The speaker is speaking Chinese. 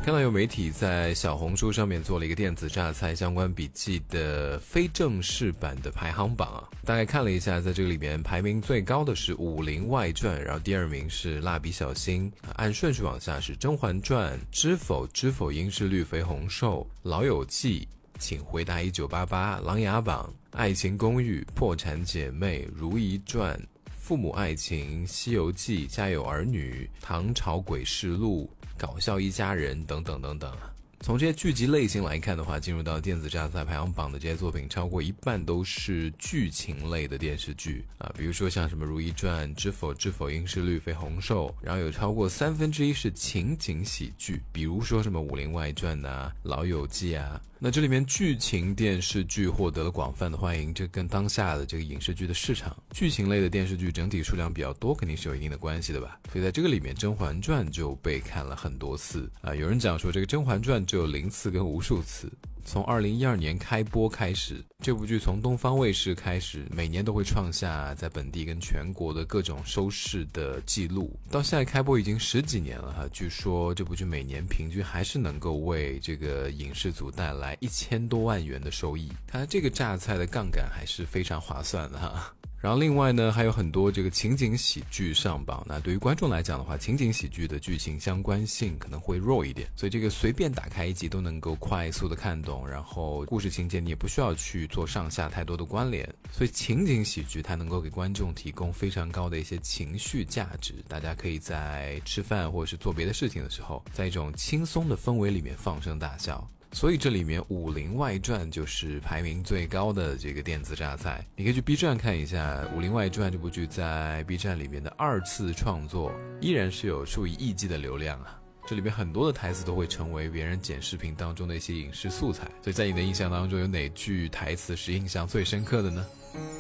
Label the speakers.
Speaker 1: 看到有媒体在小红书上面做了一个电子榨菜相关笔记的非正式版的排行榜啊，大概看了一下，在这个里面排名最高的是《武林外传》，然后第二名是《蜡笔小新》，按顺序往下是《甄嬛传》、知否知否应是绿肥红瘦、老友记、请回答1988、琅琊榜、爱情公寓、破产姐妹、如懿传、父母爱情、西游记、家有儿女、唐朝诡事录、搞笑一家人等等等等。从这些剧集类型来看的话，进入到电子榨菜排行榜的这些作品，超过一半都是剧情类的电视剧啊，比如说像什么《如懿传》、知否知否应是绿肥红瘦，然后有超过1/3是情景喜剧，比如说什么《武林外传》啊、老友记啊。那这里面剧情电视剧获得了广泛的欢迎，这跟当下的这个影视剧的市场，剧情类的电视剧整体数量比较多，肯定是有一定的关系的吧。所以在这个里面，《甄嬛传》就被看了很多次啊。有人讲说，这个《甄嬛传》只有0次跟无数次。从2012年开播开始，这部剧从东方卫视开始，每年都会创下在本地跟全国的各种收视的记录。到现在开播已经10几年了哈，据说这部剧每年平均还是能够为这个影视组带来1000多万元的收益，看来这个榨菜的杠杆还是非常划算的哈。然后另外呢，还有很多这个情景喜剧上榜。那对于观众来讲的话，情景喜剧的剧情相关性可能会弱一点，所以这个随便打开一集都能够快速的看懂，然后故事情节你也不需要去做上下太多的关联，所以情景喜剧它能够给观众提供非常高的一些情绪价值，大家可以在吃饭或者是做别的事情的时候，在一种轻松的氛围里面放声大笑。所以这里面《武林外传》就是排名最高的这个电子榨菜。你可以去 B 站看一下《武林外传》这部剧在 B 站里面的2次创作，依然是有数以亿计的流量啊。这里面很多的台词都会成为别人剪视频当中的一些影视素材。所以在你的印象当中，有哪句台词是印象最深刻的呢？